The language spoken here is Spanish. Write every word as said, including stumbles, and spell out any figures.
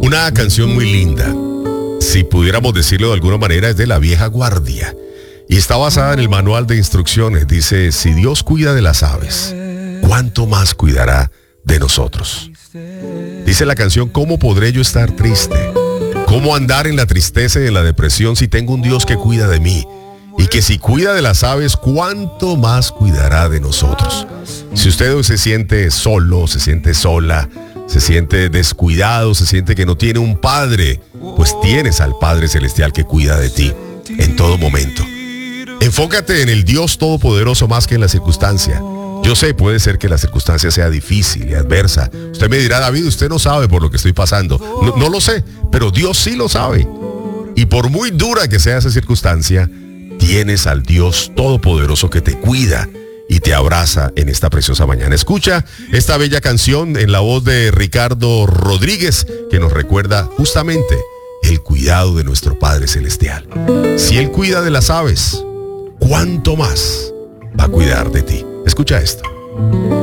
Una canción muy linda, si pudiéramos decirlo de alguna manera, es de la vieja guardia y está basada en el manual de instrucciones. Dice: si Dios cuida de las aves, ¿cuánto más cuidará de nosotros? Dice la canción: ¿cómo podré yo estar triste? ¿Cómo andar en la tristeza y en la depresión si tengo un Dios que cuida de mí? Y que si cuida de las aves, ¿cuánto más cuidará de nosotros? Si usted se siente solo, se siente sola, se siente descuidado, se siente que no tiene un padre, pues tienes al Padre Celestial que cuida de ti en todo momento. Enfócate en el Dios Todopoderoso más que en la circunstancia. Yo sé, puede ser que la circunstancia sea difícil y adversa. Usted me dirá: David, usted no sabe por lo que estoy pasando. No, no lo sé, pero Dios sí lo sabe. Y por muy dura que sea esa circunstancia, tienes al Dios Todopoderoso que te cuida y te abraza en esta preciosa mañana. Escucha esta bella canción en la voz de Ricardo Rodríguez, que nos recuerda justamente el cuidado de nuestro Padre Celestial. Si Él cuida de las aves, ¿cuánto más va a cuidar de ti? Escucha esto.